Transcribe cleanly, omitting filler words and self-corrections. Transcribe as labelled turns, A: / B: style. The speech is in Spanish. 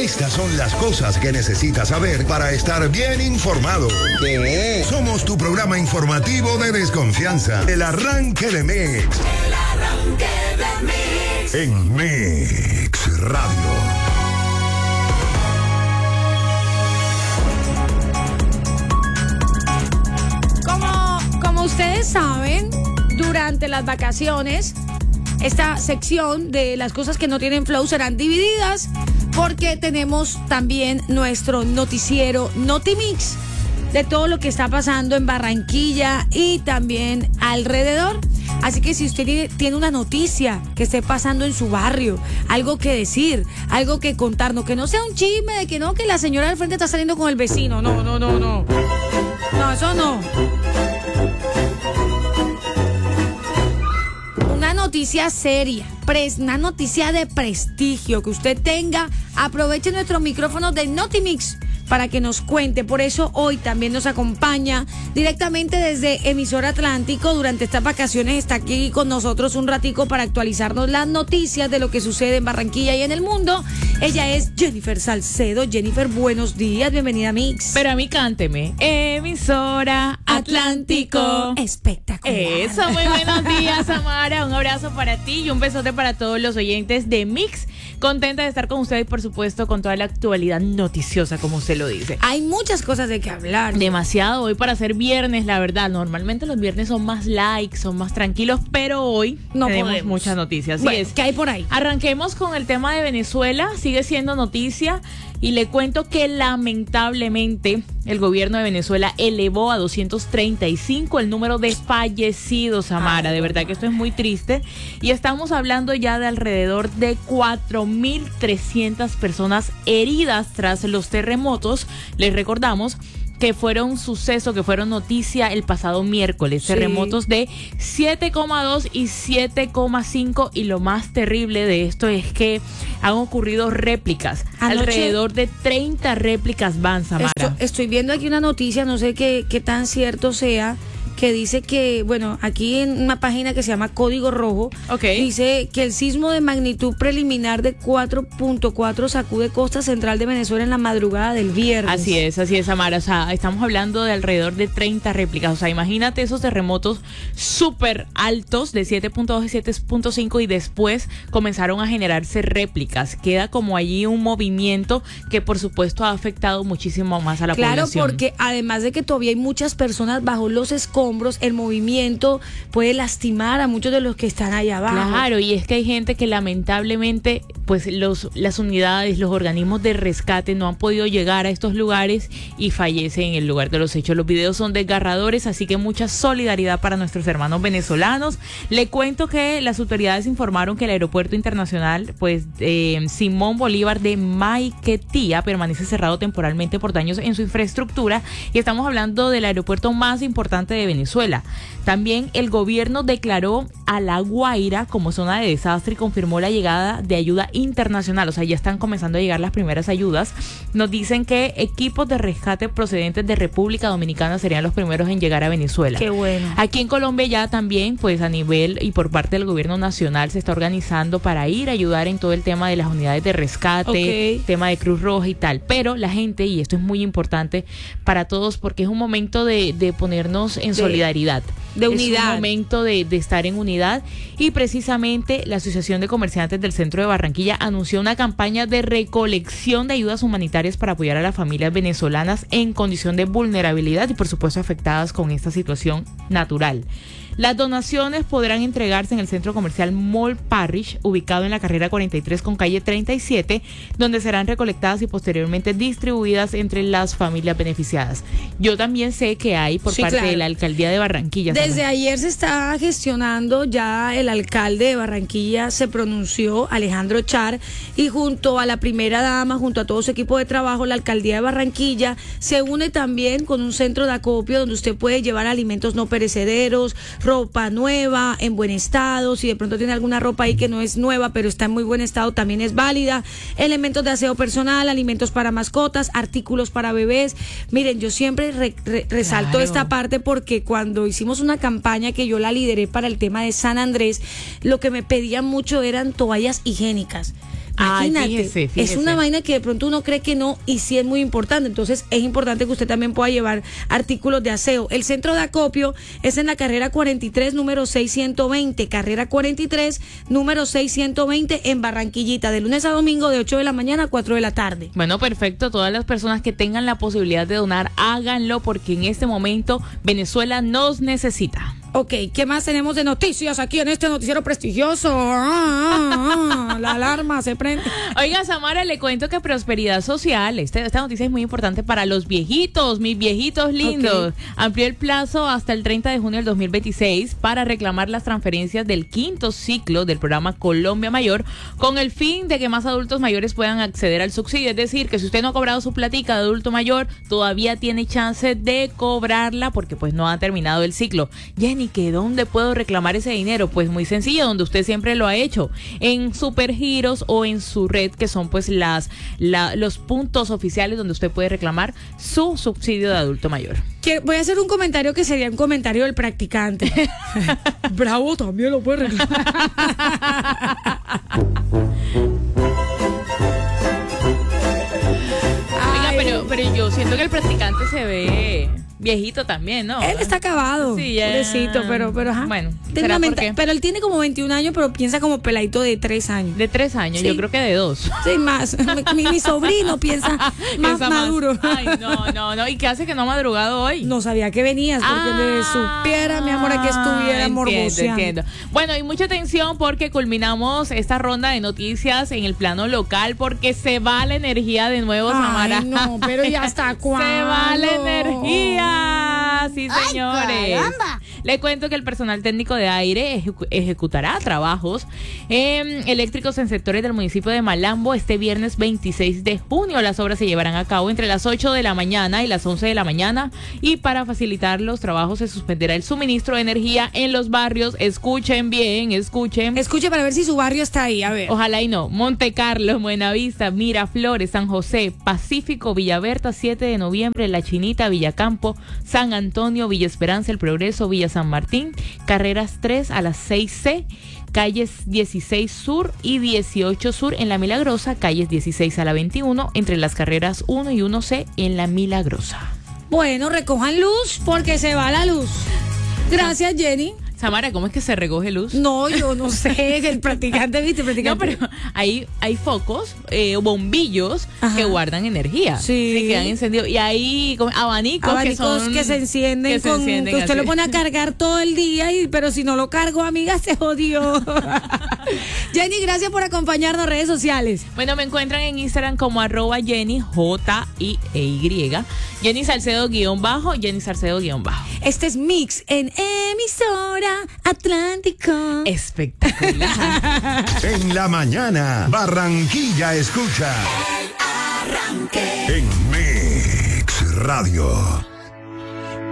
A: Estas son las cosas que necesitas saber para estar bien informado.
B: ¿Qué?
A: Somos tu programa informativo de desconfianza. El arranque de Mix.
C: El arranque de Mix.
A: En Mix Radio.
D: Como ustedes saben, durante las vacaciones, esta sección de las cosas que no tienen flow serán divididas porque tenemos también nuestro noticiero Notimix de todo lo que está pasando en Barranquilla y también alrededor. Así que si usted tiene una noticia que esté pasando en su barrio, algo que decir, algo que contarnos, que no sea un chisme de que no, que la señora del frente está saliendo con el vecino. No. No, eso no. Una noticia seria, una noticia de prestigio que usted tenga, aproveche nuestro micrófono de Notimix para que nos cuente. Por eso hoy también nos acompaña directamente desde Emisora Atlántico. Durante estas vacaciones está aquí con nosotros un ratico para actualizarnos las noticias de lo que sucede en Barranquilla y en el mundo. Ella es Jennifer Salcedo. Jennifer, buenos días, bienvenida a Mix.
E: Pero a mí cánteme. Emisora Atlántico.
D: Espectacular.
E: Eso, muy buenos días, Samara. Un abrazo para ti y un besote para todos los oyentes de Mix. Contenta de estar con ustedes y por supuesto con toda la actualidad noticiosa, como usted lo dice.
D: Hay muchas cosas de que hablar.
E: Demasiado hoy para ser viernes, la verdad. Normalmente los viernes son más likes, son más tranquilos, pero hoy
D: no
E: tenemos
D: podemos.
E: muchas noticias. Así
D: Bueno,
E: es.
D: ¿qué hay por ahí?
E: Arranquemos con el tema de Venezuela. Sigue siendo noticia. Y le cuento que lamentablemente el gobierno de Venezuela elevó a 235 el número de fallecidos, Samara. De verdad que esto es muy triste. Y estamos hablando ya de alrededor de 4.300 personas heridas tras los terremotos. Les recordamos que fueron suceso, que fueron noticia el pasado miércoles. Sí. Terremotos de 7,2 y 7,5 y lo más terrible de esto es que han ocurrido réplicas. Alrededor de 30 réplicas van, Samara.
D: Estoy viendo aquí una noticia, no sé qué tan cierto sea, que dice que, bueno, aquí en una página que se llama Código Rojo, dice que el sismo de magnitud preliminar de 4.4 sacude costa central de Venezuela en la madrugada del viernes.
E: Así es, Samara. O sea, estamos hablando de alrededor de 30 réplicas. O sea, imagínate esos terremotos súper altos de 7.2 y 7.5 y después comenzaron a generarse réplicas. Queda como allí un movimiento que por supuesto ha afectado muchísimo más a la población.
D: Claro, porque además de que todavía hay muchas personas bajo los escombros, el movimiento puede lastimar a muchos de los que están allá abajo.
E: Claro, y es que hay gente que lamentablemente, pues las unidades, los organismos de rescate no han podido llegar a estos lugares y fallecen en el lugar de los hechos. Los videos son desgarradores, así que mucha solidaridad para nuestros hermanos venezolanos. Le cuento que las autoridades informaron que el aeropuerto internacional, pues Simón Bolívar de Maiquetía permanece cerrado temporalmente por daños en su infraestructura y estamos hablando del aeropuerto más importante de Venezuela. También el gobierno declaró a La Guaira como zona de desastre y confirmó la llegada de ayuda internacional. O sea, ya están comenzando a llegar las primeras ayudas. Nos dicen que equipos de rescate procedentes de República Dominicana serían los primeros en llegar a Venezuela.
D: Qué bueno.
E: Aquí en Colombia ya también, pues a nivel y por parte del gobierno nacional se está organizando para ir a ayudar en todo el tema de las unidades de rescate, tema de Cruz Roja y tal. Pero la gente, y esto es muy importante para todos porque es un momento de ponernos en solidaridad.
D: De unidad.
E: Es un momento de estar en unidad y precisamente la Asociación de Comerciantes del Centro de Barranquilla anunció una campaña de recolección de ayudas humanitarias para apoyar a las familias venezolanas en condición de vulnerabilidad y por supuesto afectadas con esta situación natural. Las donaciones podrán entregarse en el centro comercial Mall Parrish, ubicado en la carrera 43 con calle 37, donde serán recolectadas y posteriormente distribuidas entre las familias beneficiadas. Yo también sé que hay por parte de la alcaldía de Barranquilla.
D: Desde ayer se está gestionando, ya el alcalde de Barranquilla se pronunció, Alejandro Char, y junto a la primera dama, junto a todo su equipo de trabajo, la alcaldía de Barranquilla se une también con un centro de acopio donde usted puede llevar alimentos no perecederos, ropa nueva, en buen estado, si de pronto tiene alguna ropa ahí que no es nueva, pero está en muy buen estado, también es válida, elementos de aseo personal, alimentos para mascotas, artículos para bebés. Miren, yo siempre resalto esta parte porque cuando hicimos una campaña que yo la lideré para el tema de San Andrés, lo que me pedían mucho eran toallas higiénicas. Imagínate,
E: fíjese.
D: es una vaina que de pronto uno cree que no y sí es muy importante. Entonces es importante que usted también pueda llevar artículos de aseo. El centro de acopio es en la carrera 43, número 6120. Carrera 43, número 6120 en Barranquillita, de lunes a domingo de 8 de la mañana a 4 de la tarde.
E: Bueno, perfecto. Todas las personas que tengan la posibilidad de donar, háganlo porque en este momento Venezuela nos necesita.
D: Ok, ¿qué más tenemos de noticias aquí en este noticiero prestigioso? La alarma se prende.
E: Oiga, Samara, le cuento que Prosperidad Social, esta noticia es muy importante para los viejitos, mis viejitos lindos.
D: Okay.
E: Amplió el plazo hasta el 30 de junio del 2026 para reclamar las transferencias del quinto ciclo del programa Colombia Mayor, con el fin de que más adultos mayores puedan acceder al subsidio. Es decir, que si usted no ha cobrado su platica de adulto mayor, todavía tiene chance de cobrarla porque pues no ha terminado el ciclo. Jenny, ¿que dónde puedo reclamar ese dinero? Pues muy sencillo, donde usted siempre lo ha hecho, en Supergiros o en su red, que son pues los puntos oficiales donde usted puede reclamar su subsidio de adulto mayor.
D: Voy a hacer un comentario que sería un comentario del practicante. Bravo, también lo puede reclamar.
E: Oiga, pero yo siento que el practicante se ve viejito también, ¿no?
D: Él está acabado,
E: sí, ya.
D: pobrecito, pero ajá.
E: Bueno,
D: ¿será pero él tiene como 21 años, pero piensa como peladito de 3 años.
E: De 3 años,
D: sí.
E: Yo creo que de 2.
D: Sí, más. Mi sobrino piensa más maduro.
E: Ay, no. ¿Y qué hace que no ha madrugado hoy?
D: No sabía que venías, porque le supiera, mi amor, a que estuviera morboseando.
E: Entiendo. Bueno, y mucha atención porque culminamos esta ronda de noticias en el plano local porque se va la energía de nuevo, Samara.
D: Ay, no, pero ¿y hasta cuándo?
E: Se va la energía. Sí, señores.
C: ¡Ay, caramba!
E: Le cuento que el personal técnico de aire ejecutará trabajos eléctricos en sectores del municipio de Malambo este viernes 26 de junio. Las obras se llevarán a cabo entre las 8 de la mañana y las 11 de la mañana y para facilitar los trabajos se suspenderá el suministro de energía en los barrios. Escuchen bien, escuchen.
D: Escuche para ver si su barrio está ahí, a ver.
E: Ojalá y no. Monte Carlo, Buenavista, Miraflores, San José, Pacífico, Villaberta, 7 de noviembre, La Chinita, Villacampo, San Antonio, Villa Esperanza, El Progreso, Villa San Martín, carreras 3 a las 6C, calles 16 Sur y 18 Sur en La Milagrosa, calles 16 a la 21 entre las carreras 1 y 1C en La Milagrosa.
D: Bueno, recojan luz porque se va la luz. Gracias, Jenny.
E: Samara, ¿cómo es que se recoge luz?
D: No, yo no sé, el practicante, ¿viste?
E: No, pero hay focos, bombillos, ajá, que guardan energía.
D: Sí.
E: Se quedan encendidos. Y hay abanicos
D: que se encienden que usted así lo pone a cargar todo el día, pero si no lo cargo, amiga, se jodió. Jenny, gracias por acompañarnos en redes sociales.
E: Bueno, me encuentran en Instagram como @Jenny, JIEY, Jenny Salcedo _ Jenny Salcedo _
D: Este es Mix en emisora Atlántico.
E: Espectacular.
A: En la mañana, Barranquilla escucha.
C: El arranque.
A: En Mix Radio.